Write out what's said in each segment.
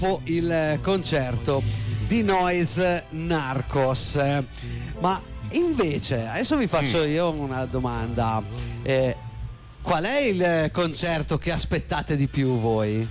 dopo il concerto di Noise Narcos. Ma invece adesso vi faccio io una domanda. Qual è il concerto che aspettate di più voi?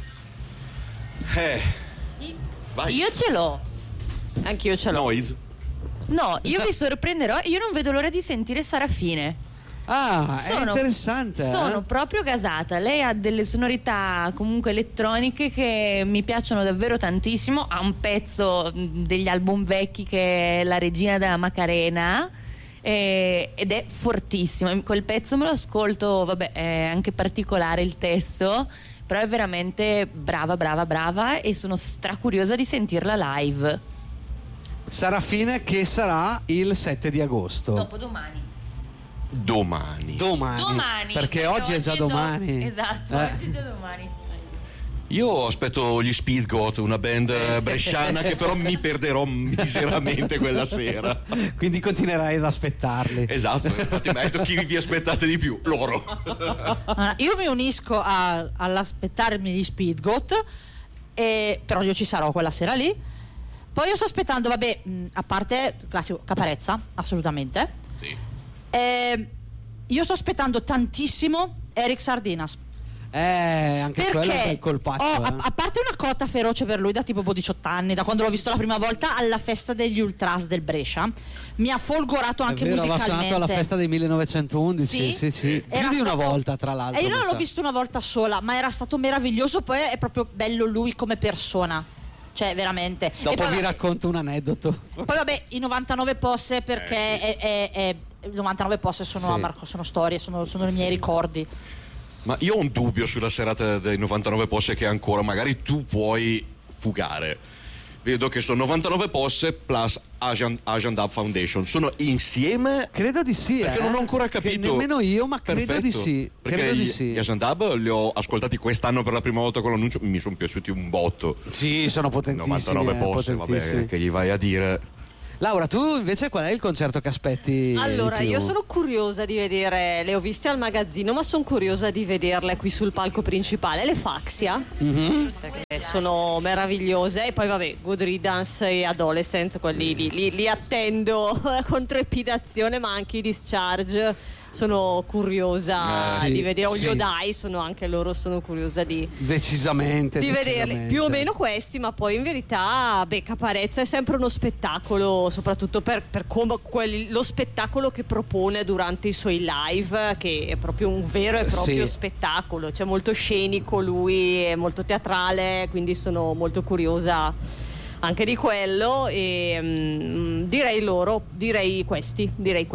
Vai. Io ce l'ho. Anch'io ce l'ho. Noise. No, io vi sorprenderò. Io non vedo l'ora di sentire Sarafine. È interessante. Sono proprio gasata. Lei ha delle sonorità comunque elettroniche che mi piacciono davvero tantissimo. Ha un pezzo degli album vecchi che è La regina della Macarena, ed è fortissimo. Quel pezzo me lo ascolto, vabbè, è anche particolare il testo, però è veramente brava e sono stracuriosa di sentirla live. Sarafine, che sarà il 7 di agosto. Domani. Perché oggi è già domani. Esatto, oggi è già domani. Io aspetto gli Speed Goat, una band bresciana che però mi perderò miseramente quella sera. Quindi continuerai ad aspettarli. Esatto, infatti mi ha detto chi vi aspettate di più? Loro. Io mi unisco all'aspettarmi gli Speed Goat, però io ci sarò quella sera lì. Poi io sto aspettando, vabbè, a parte classico Caparezza, assolutamente. Sì. Io sto aspettando tantissimo Eric Sardinas. Anche quello è un bel colpaccio. A parte una cotta feroce per lui da tipo 18 anni, da quando l'ho visto la prima volta alla festa degli Ultras del Brescia, mi ha folgorato anche musicalmente. Aveva suonato alla festa dei 1911. Sì. Più di una volta, tra l'altro. E io non l'ho visto una volta sola, ma era stato meraviglioso. Poi è proprio bello lui come persona, cioè veramente. Dopo poi, vi racconto un aneddoto. Poi vabbè, i 99 posse, perché i 99 posse sono, sono storie, sono i miei ricordi. Ma io ho un dubbio sulla serata dei 99 posse, che ancora magari tu puoi fugare. Vedo che sono 99 posse plus Asian Dub Foundation. Sono insieme? Credo di sì. Perché non ho ancora capito. Che nemmeno io, ma Perfetto. credo di sì. Perché gli Asian Dub li ho ascoltati quest'anno per la prima volta con l'annuncio. Mi sono piaciuti un botto. Sì, sono potentissimi. 99 posse, vabbè, che gli vai a dire. Laura, tu invece qual è il concerto che aspetti? Allora, io sono curiosa di vedere, le ho viste al magazzino, ma sono curiosa di vederle qui sul palco principale, le Faxia, perché sono meravigliose. E poi vabbè, Good Riddance e Adolescence, quelli li attendo con trepidazione, ma anche i Discharge. Sono curiosa di vedere, o gli Odai, sono curiosa di decisamente vederli, più o meno questi. Ma poi in verità Caparezza è sempre uno spettacolo, soprattutto per lo spettacolo che propone durante i suoi live, che è proprio un vero e proprio spettacolo, cioè molto scenico lui, è molto teatrale, quindi sono molto curiosa anche di quello. E direi questi.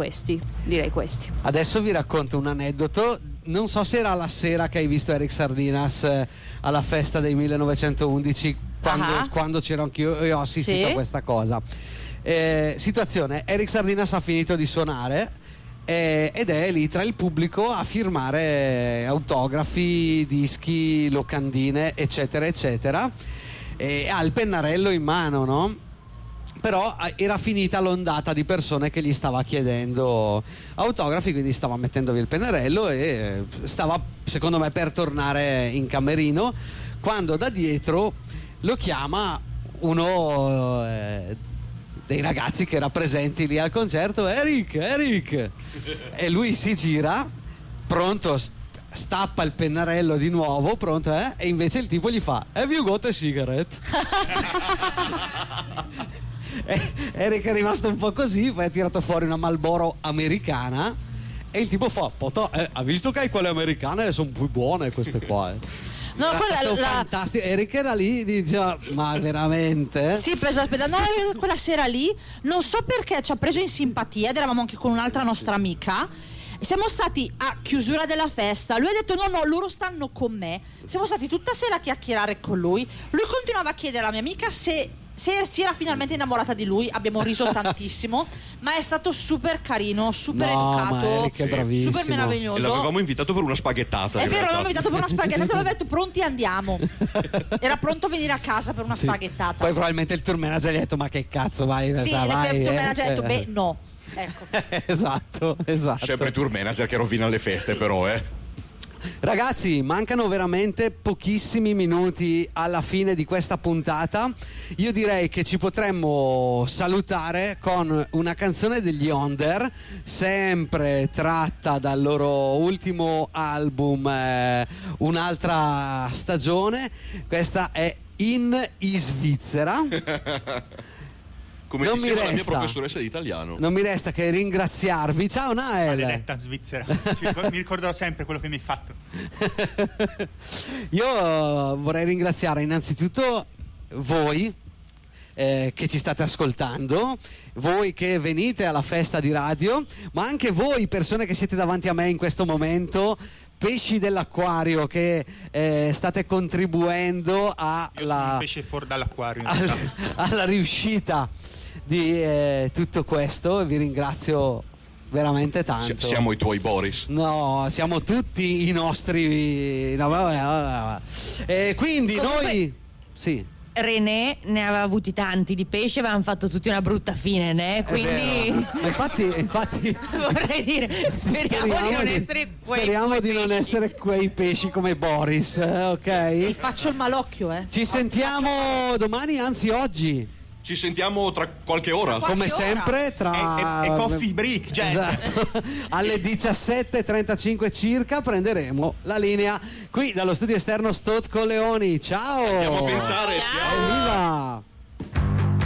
Adesso vi racconto un aneddoto. Non so se era la sera che hai visto Eric Sardinas alla festa dei 1911, quando c'ero anch'io e ho assistito a questa cosa. Situazione: Eric Sardinas ha finito di suonare ed è lì tra il pubblico a firmare autografi, dischi, locandine, eccetera eccetera, e ha il pennarello in mano, no? Però era finita l'ondata di persone che gli stava chiedendo autografi, quindi stava mettendo via il pennarello e stava, secondo me, per tornare in camerino, quando da dietro lo chiama uno dei ragazzi che era presenti lì al concerto. Eric! E lui si gira, pronto, stappa il pennarello di nuovo, pronto, e invece il tipo gli fa: "Have you got a cigarette?" Eric è rimasto un po' così, poi ha tirato fuori una Marlboro americana e il tipo fa: "Ha visto che hai quelle americane? Sono più buone queste qua." No, fantastico. Eric era lì, diceva: "Ma veramente?" Sì, aspetta, no, quella sera lì non so perché ci ha preso in simpatia, ed eravamo anche con un'altra nostra amica. Siamo stati a chiusura della festa, lui ha detto no, loro stanno con me. Siamo stati tutta sera a chiacchierare con lui. Lui continuava a chiedere alla mia amica se si era finalmente innamorata di lui. Abbiamo riso tantissimo, ma è stato super carino, super educato, super meraviglioso. E l'avevamo invitato per una spaghettata. È vero, l'avevamo invitato per una spaghettata. L'aveva detto: "Pronti, andiamo." Era pronto a venire a casa per una spaghettata. Poi probabilmente il tour manager gli ha detto: "Ma che cazzo, vai?" Sì, il tour manager ha detto: "Beh, no." Ecco. esatto. Sempre tour manager che rovina le feste, però Ragazzi, mancano veramente pochissimi minuti alla fine di questa puntata. Io direi che ci potremmo salutare con una canzone degli Onder, sempre tratta dal loro ultimo album, Un'altra stagione. Questa è In Svizzera. Come diceva la mia professoressa di italiano. Non mi resta che ringraziarvi. Ciao Nael. Maledetta Svizzera. Mi ricorderò sempre quello che mi hai fatto. Io vorrei ringraziare innanzitutto voi che ci state ascoltando, voi che venite alla festa di radio, ma anche voi persone che siete davanti a me in questo momento, pesci dell'acquario che state contribuendo un pesce fuori dall'acquario alla riuscita di tutto questo, e vi ringrazio veramente tanto. Siamo i tuoi Boris. No, siamo tutti i nostri. No, vabbè. Quindi comunque, noi sì. René ne aveva avuti tanti di pesce, avevano fatto tutti una brutta fine, né? Quindi infatti vorrei dire, speriamo di non essere speriamo di non essere quei pesci come Boris, ok? Ti faccio il malocchio, Ci sentiamo domani, anzi oggi. Ci sentiamo tra qualche ora. Come sempre tra e coffee break, gente. Esatto. Alle 17:35 circa prenderemo la linea qui dallo studio esterno Stot Colleoni. Ciao. Andiamo a pensare. Ciao. Evviva.